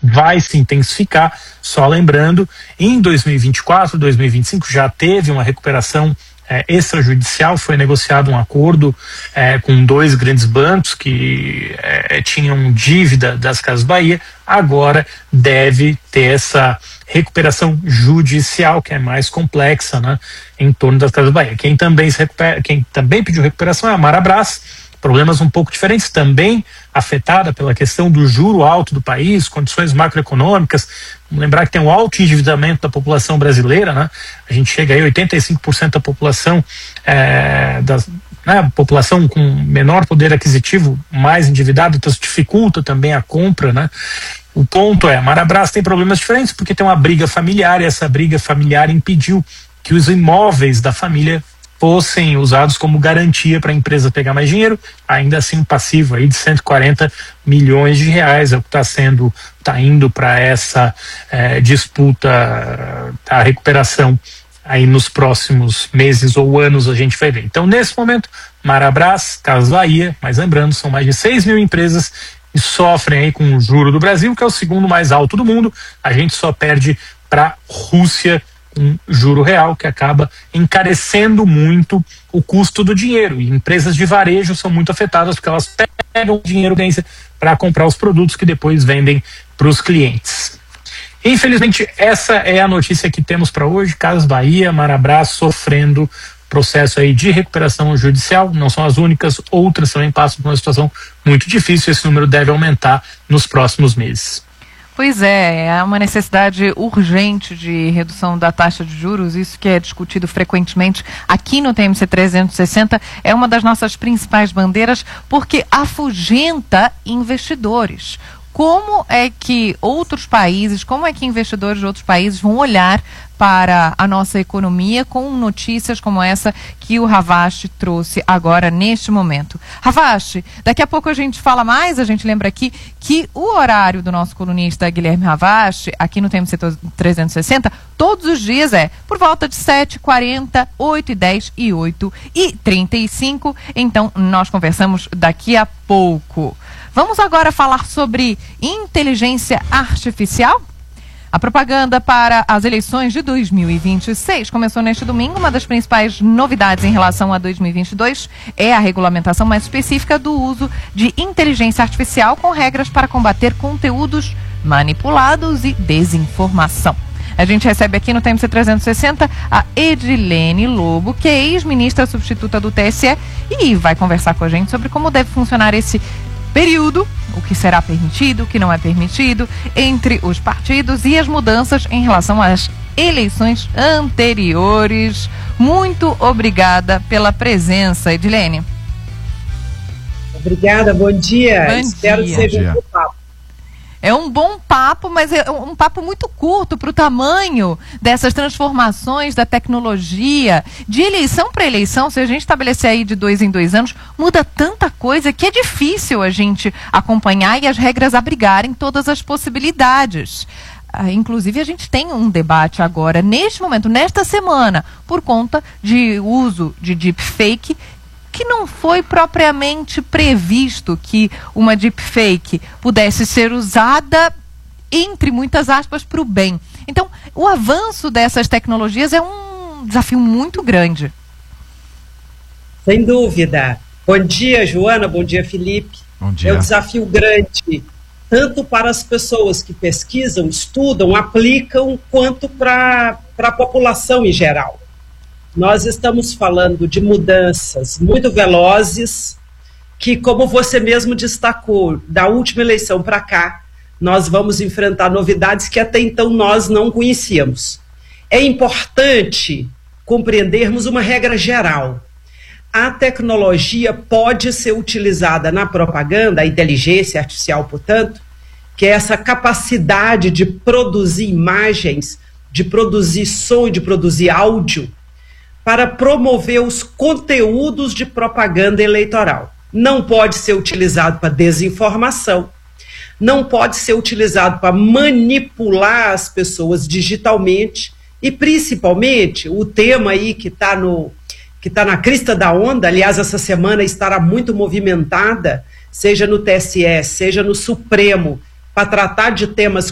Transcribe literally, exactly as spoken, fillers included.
vai se intensificar. Só lembrando, em dois mil e vinte e quatro, dois mil e vinte e cinco já teve uma recuperação é, extrajudicial, foi negociado um acordo é, com dois grandes bancos que é, tinham dívida das Casas Bahia. Agora deve ter essa recuperação judicial, que é mais complexa, né, em torno das Casas Bahia. Quem também, se recupera, quem também pediu recuperação é a Marabras, problemas um pouco diferentes, também afetada pela questão do juro alto do país, condições macroeconômicas. Vamos lembrar que tem um alto endividamento da população brasileira, né? A gente chega aí a oitenta e cinco por cento da população, é, das, né, população com menor poder aquisitivo, mais endividada, então isso dificulta também a compra, né? O ponto é, a Marabras tem problemas diferentes porque tem uma briga familiar, e essa briga familiar impediu que os imóveis da família fossem usados como garantia para a empresa pegar mais dinheiro. Ainda assim, um passivo aí de cento e quarenta milhões de reais é o que está sendo, está indo para essa é, disputa, a recuperação aí nos próximos meses ou anos a gente vai ver. Então, nesse momento, Marabras, Casas Bahia, mas lembrando, são mais de seis mil empresas que sofrem aí com o juro do Brasil, que é o segundo mais alto do mundo. A gente só perde para a Rússia, um juro real que acaba encarecendo muito o custo do dinheiro, e empresas de varejo são muito afetadas porque elas pegam o dinheiro para comprar os produtos que depois vendem para os clientes. Infelizmente, essa é a notícia que temos para hoje. Casas Bahia, Marabras sofrendo processo aí de recuperação judicial, não são as únicas, outras também passam por uma situação muito difícil. Esse número deve aumentar nos próximos meses. Pois é, há uma necessidade urgente de redução da taxa de juros, isso que é discutido frequentemente aqui no T M C trezentos e sessenta, é uma das nossas principais bandeiras, porque afugenta investidores. Como é que outros países, como é que investidores de outros países vão olhar para a nossa economia com notícias como essa que o Ravache trouxe agora neste momento? Ravache, daqui a pouco a gente fala mais, a gente lembra aqui que o horário do nosso colunista Guilherme Ravache, aqui no T M C trezentos e sessenta, todos os dias é por volta de sete e quarenta, oito e dez e oito e trinta e cinco, então nós conversamos daqui a pouco. Vamos agora falar sobre inteligência artificial? A propaganda para as eleições de dois mil e vinte e seis começou neste domingo. Uma das principais novidades em relação a dois mil e vinte e dois é a regulamentação mais específica do uso de inteligência artificial com regras para combater conteúdos manipulados e desinformação. A gente recebe aqui no T M C trezentos e sessenta a Edilene Lobo, que é ex-ministra substituta do T S E, e vai conversar com a gente sobre como deve funcionar esse período, o que será permitido, o que não é permitido, entre os partidos e as mudanças em relação às eleições anteriores. Muito obrigada pela presença, Edilene. Obrigada, bom dia. Bom Espero dia. que seja um bom papo. É um bom papo, mas é um papo muito curto para o tamanho dessas transformações da tecnologia. De eleição para eleição, se a gente estabelecer aí de dois em dois anos, muda tanta coisa que é difícil a gente acompanhar e as regras abrigarem todas as possibilidades. Ah, inclusive, a gente tem um debate agora, neste momento, nesta semana, por conta de uso de deepfake, que não foi propriamente previsto que uma deepfake pudesse ser usada, entre muitas aspas, para o bem. Então, o avanço dessas tecnologias é um desafio muito grande. Sem dúvida. Bom dia, Joana. Bom dia, Felipe. Bom dia. É um desafio grande, tanto para as pessoas que pesquisam, estudam, aplicam, quanto para a população em geral. Nós estamos falando de mudanças muito velozes, que, como você mesmo destacou, da última eleição para cá, nós vamos enfrentar novidades que até então nós não conhecíamos. É importante compreendermos uma regra geral. A tecnologia pode ser utilizada na propaganda, a inteligência artificial, portanto, que é essa capacidade de produzir imagens, de produzir som e de produzir áudio, para promover os conteúdos de propaganda eleitoral. Não pode ser utilizado para desinformação, não pode ser utilizado para manipular as pessoas digitalmente, e principalmente o tema aí que está no, que está na crista da onda, aliás, essa semana estará muito movimentada, seja no T S E, seja no Supremo, para tratar de temas